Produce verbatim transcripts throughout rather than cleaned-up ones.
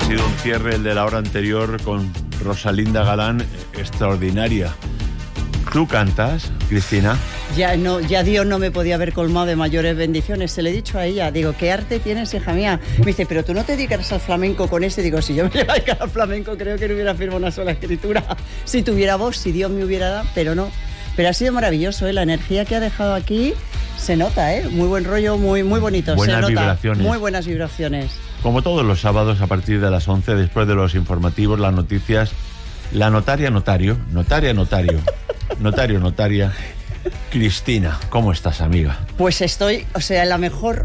sido un cierre, el de la hora anterior, con Rosalinda Galán, extraordinaria. ¿Tú cantas, Cristina? Ya no, ya Dios no me podía haber colmado de mayores bendiciones. Se le he dicho a ella, digo, ¿qué arte tienes, hija mía? Me dice, pero tú no te dedicas al flamenco con ese. Digo, si yo me dedicara al flamenco, creo que no hubiera firmado una sola escritura. Si tuviera voz, si Dios me hubiera dado, pero no. Pero ha sido maravilloso, ¿eh? La energía que ha dejado aquí se nota, ¿eh? Muy buen rollo, muy, muy bonito. Buenas se nota, vibraciones. Muy buenas vibraciones. Como todos los sábados, a partir de las once, después de los informativos, las noticias, la notaria notario, notaria notario, notario notaria, Cristina, ¿cómo estás, amiga? Pues estoy, o sea, la mejor...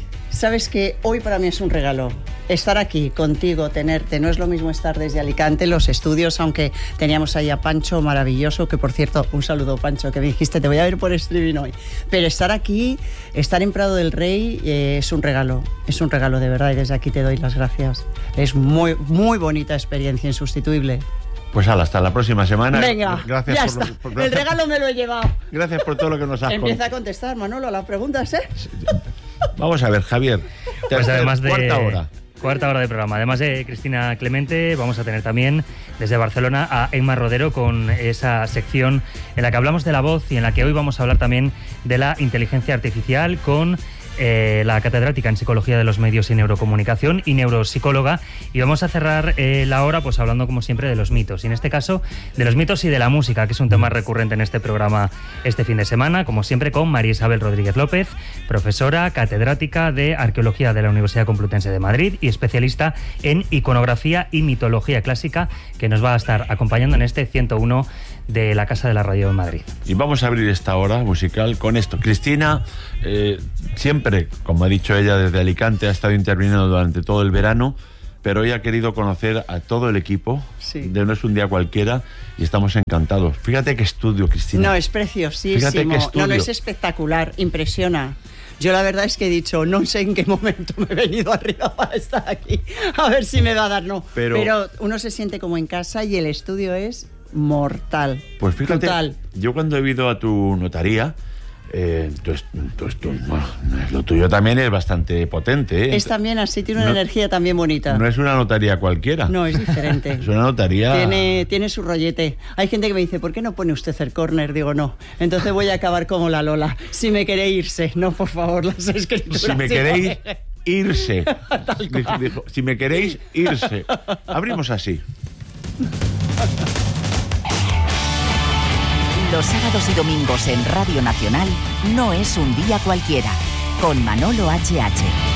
Sabes que hoy para mí es un regalo. Estar aquí contigo, tenerte, no es lo mismo estar desde Alicante, los estudios, aunque teníamos ahí a Pancho maravilloso, que por cierto, un saludo, Pancho, que me dijiste, te voy a ver por streaming hoy. Pero estar aquí, estar en Prado del Rey, eh, es un regalo, es un regalo de verdad, y desde aquí te doy las gracias. Es muy, muy bonita experiencia, insustituible. Pues ala, hasta la próxima semana. Venga, gracias ya por, está. Por, por, el regalo me lo he llevado. Gracias por todo lo que nos has contado. Empieza a contestar, Manolo, a las preguntas, ¿eh? Vamos a ver, Javier. Pues además de... Cuarta hora. Cuarta hora de programa. Además de Cristina Clemente, vamos a tener también desde Barcelona a Emma Rodero con esa sección en la que hablamos de la voz y en la que hoy vamos a hablar también de la inteligencia artificial con eh, la catedrática en Psicología de los Medios y Neurocomunicación y neuropsicóloga. Y vamos a cerrar eh, la hora pues hablando, como siempre, de los mitos. Y en este caso, de los mitos y de la música, que es un tema recurrente en este programa este fin de semana, como siempre, con María Isabel Rodríguez López, profesora, catedrática de Arqueología de la Universidad Complutense de Madrid y especialista en iconografía y mitología clásica, que nos va a estar acompañando en este ciento uno de la Casa de la Radio en Madrid. Y vamos a abrir esta hora musical con esto. Cristina, eh, siempre, como ha dicho ella, desde Alicante ha estado interviniendo durante todo el verano, pero hoy ha querido conocer a todo el equipo. Sí. De No es un día cualquiera, y estamos encantados. Fíjate qué estudio, Cristina. No, es preciosísimo. Fíjate qué estudio. No, no, es espectacular, impresiona. Yo la verdad es que he dicho, no sé en qué momento me he venido arriba para estar aquí, a ver si me va a dar, no. Pero, Pero uno se siente como en casa y el estudio es mortal. Pues fíjate, brutal. Yo cuando he ido a tu notaría, eh, tu, tu, tu, bueno, lo tuyo también es bastante potente, ¿eh? Es también así, tiene una no, energía también bonita. No es una notaría cualquiera. No, es diferente. Es una notaría... Tiene, tiene su rollete. Hay gente que me dice, ¿por qué no pone usted el córner? Digo, no. Entonces voy a acabar como la Lola. Si me queréis irse, no, por favor, las escrituras. Si me queréis irse. Dijo, dijo, si me queréis irse. Abrimos así. Los sábados y domingos en Radio Nacional No es un día cualquiera, con Manolo H H.